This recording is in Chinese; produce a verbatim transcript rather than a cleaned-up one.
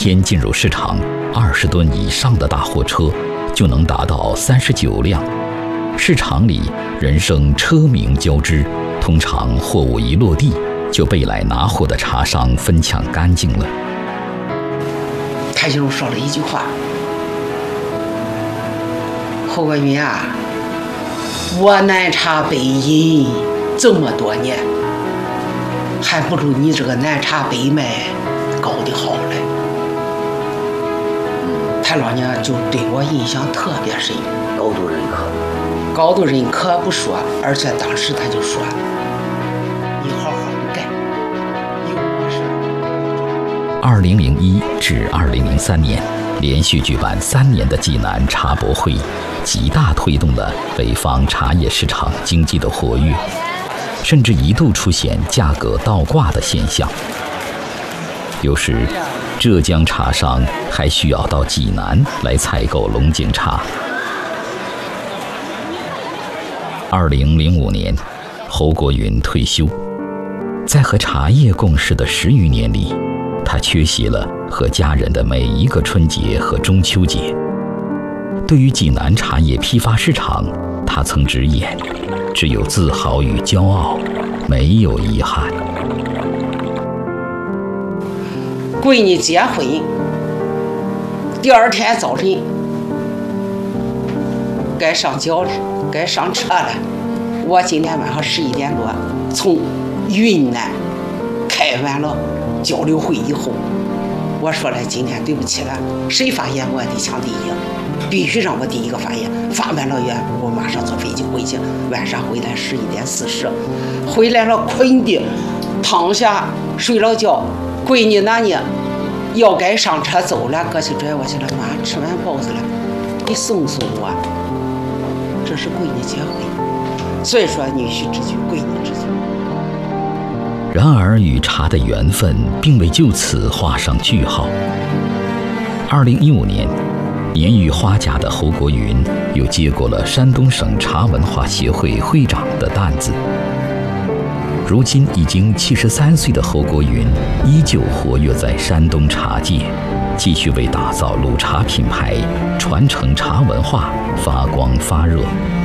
天进入市场，二十吨以上的大货车就能达到三十九辆。市场里人声车鸣交织，通常货物一落地，就被来拿货的茶商分抢干净了。 他就说了一句话：“侯国云啊，我南茶北饮这么多年，还不如你这个南茶北卖搞得好嘞。”他老娘就对我印象特别深， 高度认可。 高度认可不说，而且当时他就说：“你好好干，有我是。” 二零零一至二零零三年，连续举办三年的济南茶博会，极大推动了北方茶叶市场经济的活跃，甚至一度出现价格倒挂的现象。有时，浙江茶商还需要到济南来采购龙井茶。二零零五年，侯国云退休，在和茶叶共事的十余年里，他缺席了和家人的每一个春节和中秋节。对于济南茶叶批发市场，他曾直言，只有自豪与骄傲，没有遗憾。 闺女结婚，第二天早晨该上轿了，该上车了。我今天晚上十一点多从云南开完了交流会以后，我说了，今天对不起了，谁发言我得抢第一，必须让我第一个发言。发完了言，我马上坐飞机回去，晚上回来十一点四十，回来了困的躺下睡了觉。闺女那呢要该上车走了，过去拽我去了，妈吃完包子了，你送送我。这是闺女结婚，所以说女婿之举，闺女之举。 然而与茶的缘分并未就此画上句号。二零一五年，年逾花甲的侯国云又接过了山东省茶文化协会会长的担子。如今已经七十三岁的侯国云依旧活跃在山东茶界，继续为打造鲁茶品牌、传承茶文化发光发热。